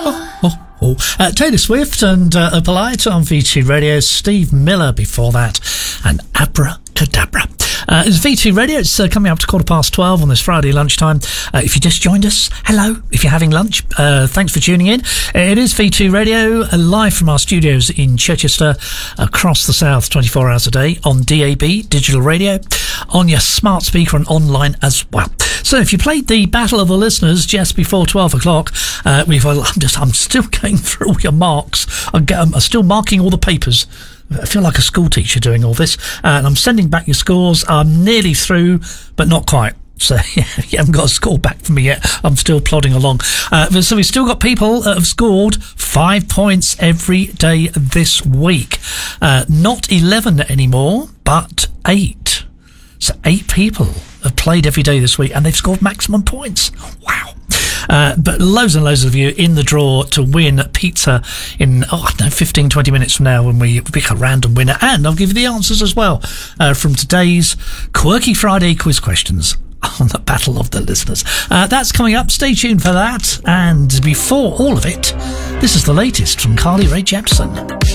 Taylor Swift and Polite on VT Radio. Steve Miller before that, and Abracadabra. It's VT Radio. It's coming up to 12:15 on this Friday lunchtime. If you just joined us, hello. If you're having lunch, thanks for tuning in. It is VT Radio, live from our studios in Chichester, across the south, 24 hours a day, on DAB, digital radio, on your smart speaker and online as well. So if you played the Battle of the Listeners just before 12 o'clock, I'm still going through all your marks. I'm still marking all the papers. I feel like a school teacher doing all this. And I'm sending back your scores. I'm nearly through, but not quite. So you haven't got a score back from me yet. I'm still plodding along. So we've still got people that have scored 5 points every day this week. Not 11 anymore, but 8. So 8 people have played every day this week, and they've scored maximum points. Wow. But loads and loads of you in the draw to win pizza in 15, 20 minutes from now, when we pick a random winner. And I'll give you the answers as well from today's Quirky Friday quiz questions on the Battle of the Listeners. That's coming up. Stay tuned for that. And before all of it, this is the latest from Carly Rae Jepsen.